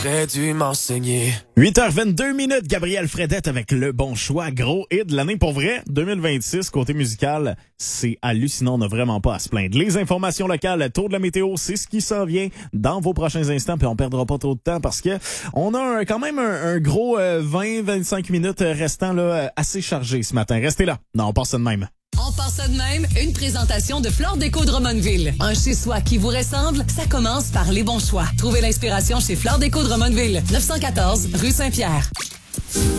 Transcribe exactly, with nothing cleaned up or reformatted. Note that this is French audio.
Aurais dû m'enseigner. huit heures vingt-deux minutes, Gabriel Fredette avec le bon choix. Gros hit de l'année pour vrai. deux mille vingt-six, côté musical, c'est hallucinant. On n'a vraiment pas à se plaindre. Les informations locales, tour de la météo, c'est ce qui s'en vient dans vos prochains instants. Puis on perdra pas trop de temps parce que on a un, quand même un, un gros euh, vingt à vingt-cinq minutes restant là, assez chargé ce matin. Restez là. Non, on passe ça de même. On passe ça de même, une présentation de Flore Déco de Drummondville. Un chez-soi qui vous ressemble, ça commence par les bons choix. Trouvez l'inspiration chez Flore Déco de Drummondville, neuf cent quatorze rue Saint-Pierre.